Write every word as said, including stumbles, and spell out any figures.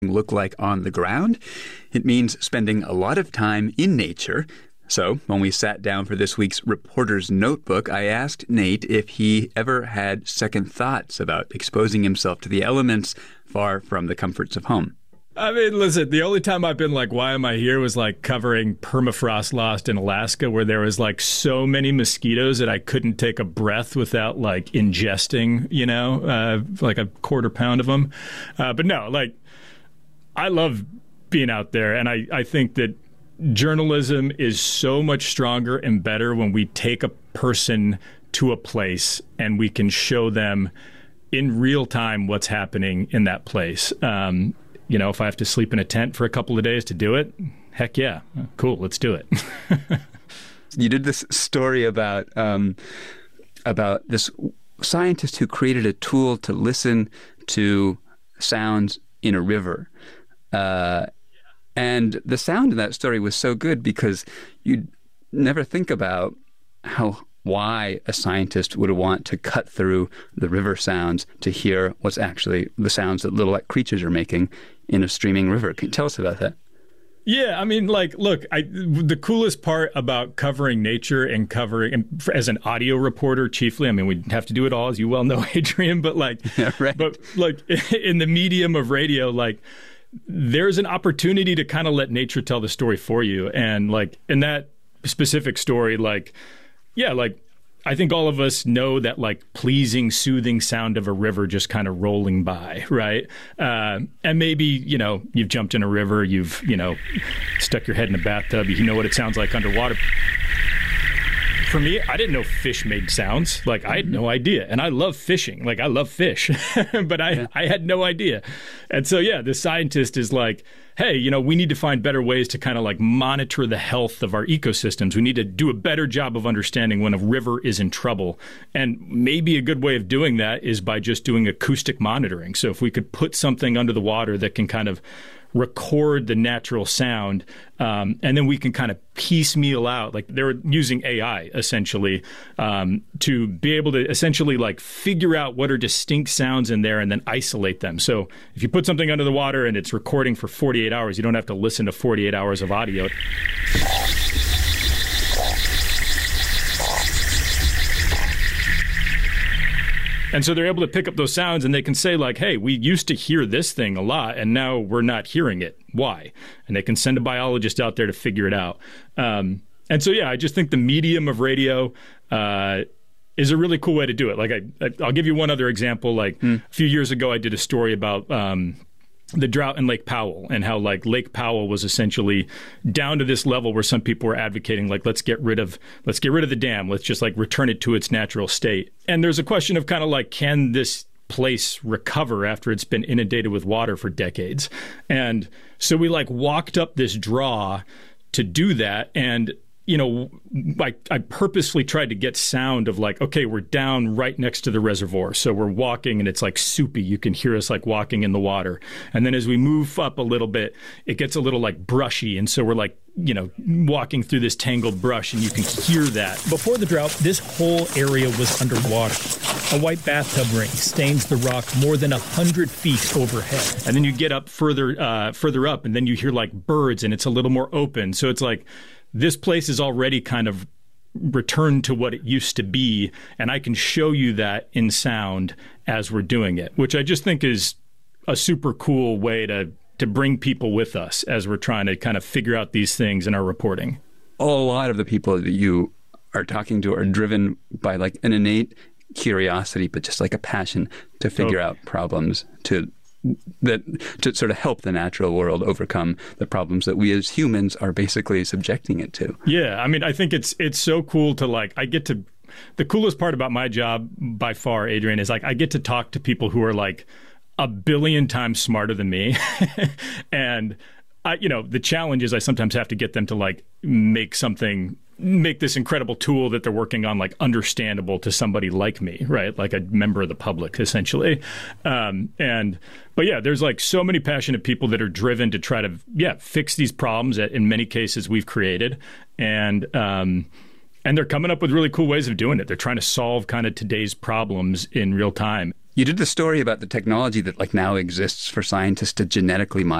look like on the ground? It means spending a lot of time in nature. So when we sat down for this week's Reporter's Notebook, I asked Nate if he ever had second thoughts about exposing himself to the elements far from the comforts of home. I mean, listen, the only time I've been like, why am I here, was like covering permafrost lost in Alaska, where there was like so many mosquitoes that I couldn't take a breath without like ingesting, you know, uh, like a quarter pound of them. Uh, but no, like, I love being out there. And I, I think that journalism is so much stronger and better when we take a person to a place and we can show them in real time what's happening in that place. Um, You know, if I have to sleep in a tent for a couple of days to do it, heck yeah. Cool, let's do it. You did this story about um, about this scientist who created a tool to listen to sounds in a river. Uh, and the sound in that story was so good because you never think about how why a scientist would want to cut through the river sounds to hear what's actually the sounds that little creatures are making in a streaming river. Can you tell us about that? Yeah, I mean, like, look, I, the coolest part about covering nature and covering, and as an audio reporter chiefly, I mean, we have to do it all, as you well know, Adrian, but like, yeah, right. but like in the medium of radio, like, there's an opportunity to kind of let nature tell the story for you. And like, in that specific story, like, yeah, like, I think all of us know that like pleasing, soothing sound of a river just kind of rolling by, right? Uh, and maybe, you know, you've jumped in a river, you've, you know, stuck your head in a bathtub, you know what it sounds like underwater. For me, I didn't know fish made sounds. Like, I had no idea. And I love fishing. Like, I love fish. But I, yeah. I had no idea. And so, yeah, the scientist is like, hey, you know, we need to find better ways to kind of like monitor the health of our ecosystems. We need to do a better job of understanding when a river is in trouble. And maybe a good way of doing that is by just doing acoustic monitoring. So if we could put something under the water that can kind of record the natural sound, um, and then we can kind of piecemeal out, like they're using A I essentially um, to be able to essentially like figure out what are distinct sounds in there and then isolate them. So if you put something under the water and it's recording for forty-eight hours, you don't have to listen to forty-eight hours of audio. And so they're able to pick up those sounds and they can say like, hey, we used to hear this thing a lot and now we're not hearing it. Why? And they can send a biologist out there to figure it out. Um, and so, yeah, I just think the medium of radio uh, is a really cool way to do it. Like I, I, I'll give you one other example. Like mm. a few years ago, I did a story about um, the drought in Lake Powell and how like Lake Powell was essentially down to this level where some people were advocating like, let's get rid of let's get rid of the dam. Let's just like return it to its natural state. And there's a question of kind of like, can this place recover after it's been inundated with water for decades? And so we like walked up this draw to do that. And you know, I, I purposely tried to get sound of like, okay, we're down right next to the reservoir. So we're walking and it's like soupy. You can hear us like walking in the water. And then as we move up a little bit, it gets a little like brushy. And so we're like, you know, walking through this tangled brush and you can hear that. Before the drought, this whole area was underwater. A white bathtub ring stains the rock more than a hundred feet overhead. And then you get up further, uh, further up and then you hear like birds and it's a little more open. So it's like, this place is already kind of returned to what it used to be, and I can show you that in sound as we're doing it, which I just think is a super cool way to to bring people with us as we're trying to kind of figure out these things in our reporting. A lot of the people that you are talking to are driven by like an innate curiosity, but just like a passion to figure oh. out problems, to that to sort of help the natural world overcome the problems that we as humans are basically subjecting it to. Yeah, I mean, I think it's it's so cool to like, I get to, the coolest part about my job by far, Adrian, is like I get to talk to people who are like a billion times smarter than me. And I, you know, the challenge is I sometimes have to get them to like make something, make this incredible tool that they're working on like understandable to somebody like me, right? Like a member of the public, essentially. Um, and, but yeah, there's like so many passionate people that are driven to try to, yeah, fix these problems that in many cases we've created. And, um, and they're coming up with really cool ways of doing it. They're trying to solve kind of today's problems in real time. You did the story about the technology that like now exists for scientists to genetically